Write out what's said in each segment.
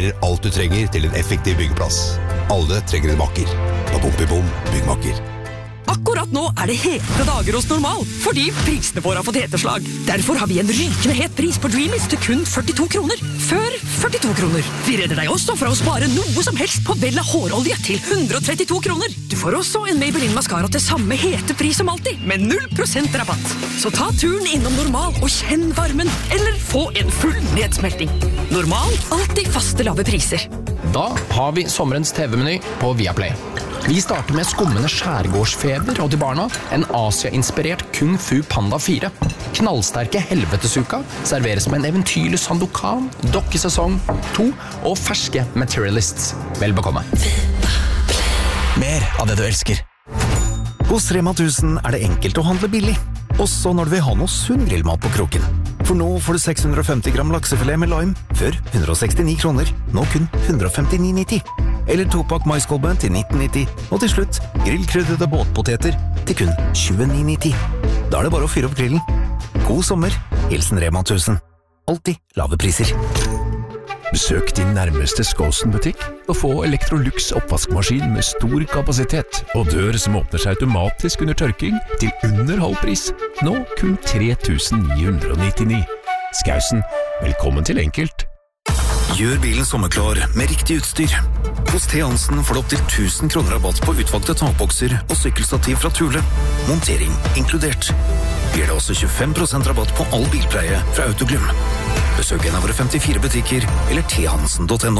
leverer alt du trenger til en effektiv byggeplass. Alle trenger en makker. Da Bom byggmakker. Akkurat nå det hete dager hos Normal, fordi prisene våre har fått heteslag. Derfor har vi en rykende het pris på Dreamies til kun 42 kroner. Før 42 kroner. Vi redder deg også fra å spare noe som helst på Vella hårolje til 132 kroner. Du får også en Maybelline Mascara til samme hete pris som alltid, med 0% rabatt. Så ta turen innom Normal og kjenn varmen, eller få en full nedsmelting. Normal, alltid faste lave priser. Da har vi sommerens TV-meny på Viaplay. Vi starter med skummende skjærgårdsfeber og til barna en Asia-inspirert Kung Fu Panda 4. Knallsterke helvetesuka serveres med en eventyrlig Sandokan, dokkesesong 2 og ferske Materialists. Vel bekomme. Mer av det du elsker. Hos Rema 1000 det enkelt å handle billig, også når du vil ha noe sunn grillmat på kroken. For nå får du 650 gram laksefilet med lime, før 169 kroner, nå kun 159,90. Eller 2-pakk maiskolbe til 19,90, og til slutt grillkryddede båtpoteter til kun 29,90. Da det bare å fyre opp grillen. God sommer, hilsen Rema 1000. Alltid lave priser. Besøk din nærmeste Skåsen-butikk og få Electrolux oppvaskmaskin med stor kapasitet og dør som åpner seg automatisk under tørking til under halv pris. Nå kun 3.999. Skausen, velkommen til Enkelt. Gjør bilen sommerklar med riktig utstyr. Hos T. Hansen får du opp til 1000 kroner rabatt på utvalgte takbokser og sykkelstativ fra Thule. Montering inkludert. Gir det også 25% rabatt på all bilpleie fra Autoglym. Besøk en av våre 54 butikker eller thansen.no.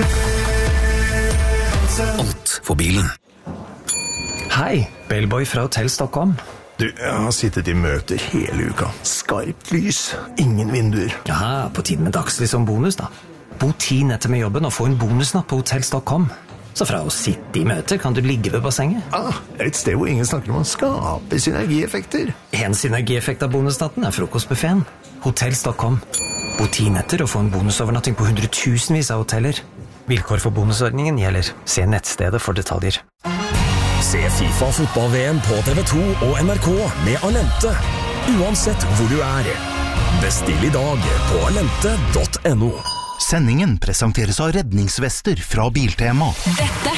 Alt for bilen. Hei, Bellboy fra Hotell Stockholm. Du, jeg har sittet i møter hele uka. Skarpt lys, ingen vinduer. Ja, på tiden med dagslys som bonus da. Bo 10 netter med jobben og få en bonusnatt på Hotell Stockholm. Så fra å sitte i møter kan du ligge ved bassenget. Et sted hvor ingen snakker om å skape synergieffekter. En synergieffekt av bonusnatten frokostbuffeten. Hotell Stockholm. Bo 10 netter og få en bonusovernatting på 100.000vis av hoteller. Vilkår for bonusordningen gjelder. Se nettstedet for detaljer. Se FIFA fotball-VM på TV2 og NRK med Alente. Uansett hvor du Bestill i dag på alente.no. Sendingen presenteres av redningsvester fra Biltema. Dette